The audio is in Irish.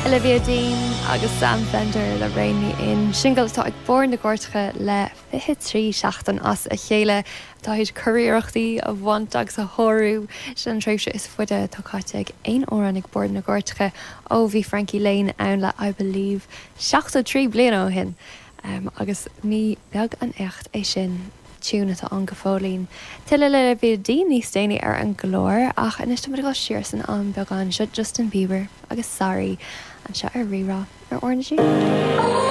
Olivia Dean agus Sam Fender le réí in single tá ag bór na gcuirtecha le 23 seachtain as a chéile tá id choíireachtaí a bhaint agus a thorú sin tréimhse is fuide tá caite ag 1 óra ag bór na gcuirtecha ó bhí Frankie Lane ann le I Believe 63 bliain ó hin agus ní beag an echt é sin túna tá an go fólín. Tuile le bhí daoine níos déine ar an glór ach inis tá go siar san an beagán seo Justin Bieber agus Sorry an seo ar rirá ar orna